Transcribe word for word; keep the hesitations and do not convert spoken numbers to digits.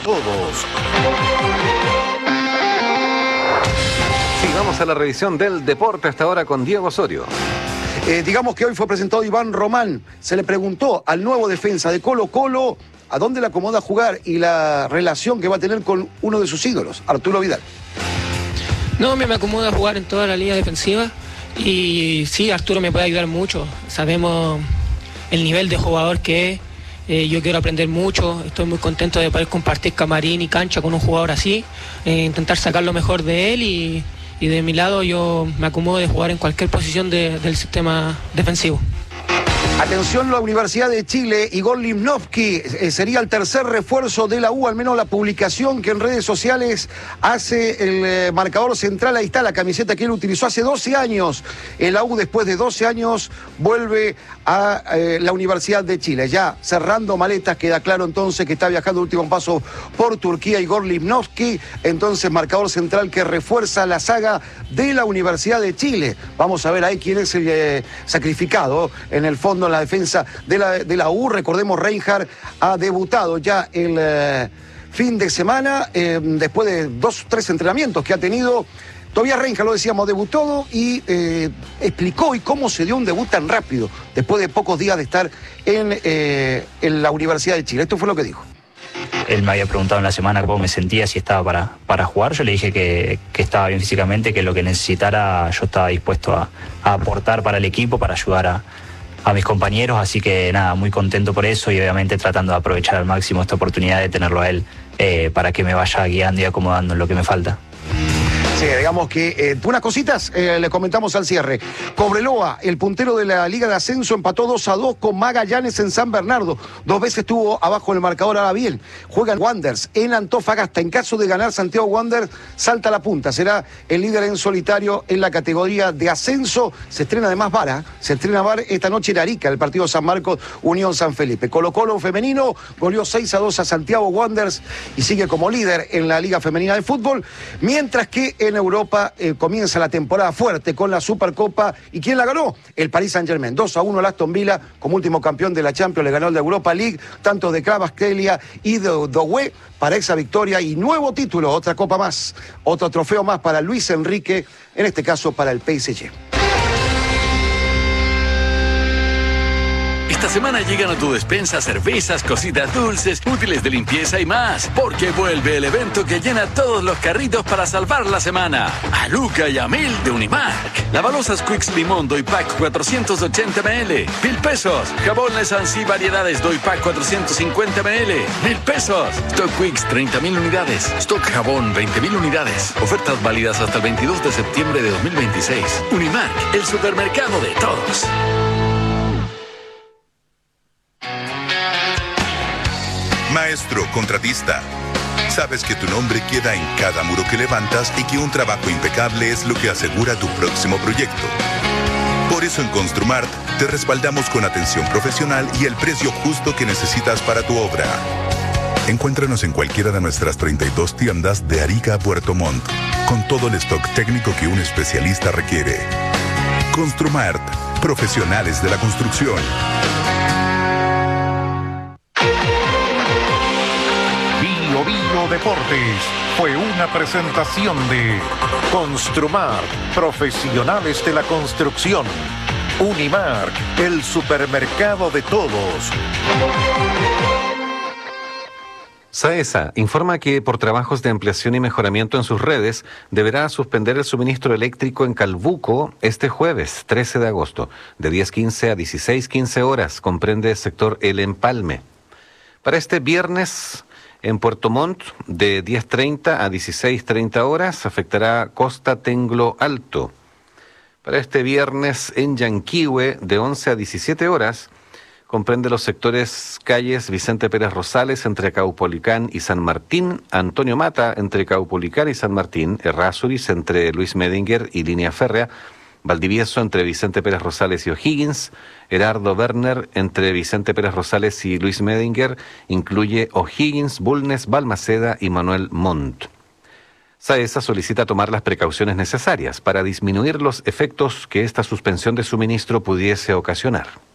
todos. Sí, vamos a la revisión del deporte hasta ahora con Diego Osorio. Eh, digamos que hoy fue presentado Iván Román. Se le preguntó al nuevo defensa de Colo Colo a dónde le acomoda jugar y la relación que va a tener con uno de sus ídolos, Arturo Vidal. No, me, me acomoda jugar en toda la línea defensiva y sí, Arturo me puede ayudar mucho. Sabemos el nivel de jugador que es. Eh, yo quiero aprender mucho, estoy muy contento de poder compartir camarín y cancha con un jugador así, eh, intentar sacar lo mejor de él y, y de mi lado yo me acomodo de jugar en cualquier posición de, del sistema defensivo. Atención, la Universidad de Chile, Igor Limnovsky eh, sería el tercer refuerzo de la U, al menos la publicación que en redes sociales hace el eh, marcador central. Ahí está la camiseta que él utilizó hace doce años. El la U, después de doce años, vuelve a eh, la Universidad de Chile. Ya cerrando maletas, queda claro entonces que está viajando el último paso por Turquía Igor Limnovsky. Entonces, marcador central que refuerza la saga de la Universidad de Chile. Vamos a ver ahí quién es el eh, sacrificado en el fondo en la defensa de la, de la U. Recordemos, Reinhardt ha debutado ya el eh, fin de semana, eh, después de dos, tres entrenamientos que ha tenido. Todavía Reinhardt, lo decíamos, debutó y eh, explicó y cómo se dio un debut tan rápido, después de pocos días de estar en, eh, en la Universidad de Chile. Esto fue lo que dijo. Él me había preguntado en la semana cómo me sentía, si estaba para, para jugar. Yo le dije que, que estaba bien físicamente, que lo que necesitara yo estaba dispuesto a, a aportar para el equipo, para ayudar a, a mis compañeros. Así que nada, muy contento por eso y obviamente tratando de aprovechar al máximo esta oportunidad de tenerlo a él eh, para que me vaya guiando y acomodando en lo que me falta. Sí, digamos que eh, unas cositas eh, le comentamos al cierre. Cobreloa, el puntero de la Liga de Ascenso, empató dos a dos con Magallanes en San Bernardo. Dos veces estuvo abajo en el marcador, ahora bien. Juegan Wanderers en Antofagasta. En caso de ganar Santiago Wanderers, salta a la punta. Será el líder en solitario en la categoría de ascenso. Se estrena además Vara. Se estrena Vara esta noche en Arica, el partido San Marcos, Unión San Felipe. Colo Colo femenino goleó seis a dos a Santiago Wanderers y sigue como líder en la Liga Femenina de Fútbol. Mientras que en Europa eh, comienza la temporada fuerte con la Supercopa. ¿Y quién la ganó? El Paris Saint-Germain. dos a uno el Aston Villa, como último campeón de la Champions, le ganó el de Europa League, tanto de Kvaratskhelia y de Doué para esa victoria y nuevo título, otra copa más, otro trofeo más para Luis Enrique, en este caso para el P S G. Esta semana llegan a tu despensa cervezas, cositas dulces, útiles de limpieza y más, porque vuelve el evento que llena todos los carritos para salvar la semana. A Luca y a Mil de Unimark. Lavalosas Quicks Limón Doy Pack cuatrocientos ochenta mililitros, mil pesos. Jabón Lesansi Variedades Doy Pack cuatrocientos cincuenta mililitros, mil pesos. Stock Quicks treinta mil unidades. Stock Jabón veinte mil unidades. Ofertas válidas hasta el veintidós de septiembre de dos mil veintiséis. Unimark, el supermercado de todos. Maestro, contratista, sabes que tu nombre queda en cada muro que levantas y que un trabajo impecable es lo que asegura tu próximo proyecto. Por eso en Construmart te respaldamos con atención profesional y el precio justo que necesitas para tu obra. Encuéntranos en cualquiera de nuestras treinta y dos tiendas de Arica a Puerto Montt, con todo el stock técnico que un especialista requiere. Construmart, profesionales de la construcción. Bio Bio Deportes fue una presentación de Construmart, profesionales de la construcción. Unimark, el supermercado de todos. SAESA informa que por trabajos de ampliación y mejoramiento en sus redes deberá suspender el suministro eléctrico en Calbuco este jueves trece de agosto de diez quince a dieciséis quince horas. Comprende el sector El Empalme. Para este viernes en Puerto Montt de diez treinta a dieciséis treinta horas afectará Costa Tenglo Alto. Para este viernes en Yanquihue de once a diecisiete horas comprende los sectores calles Vicente Pérez Rosales entre Caupolicán y San Martín, Antonio Mata entre Caupolicán y San Martín, Errázuriz entre Luis Medinger y Línea Férrea, Valdivieso entre Vicente Pérez Rosales y O'Higgins, Herardo Werner entre Vicente Pérez Rosales y Luis Medinger, incluye O'Higgins, Bulnes, Balmaceda y Manuel Montt. SAESA solicita tomar las precauciones necesarias para disminuir los efectos que esta suspensión de suministro pudiese ocasionar.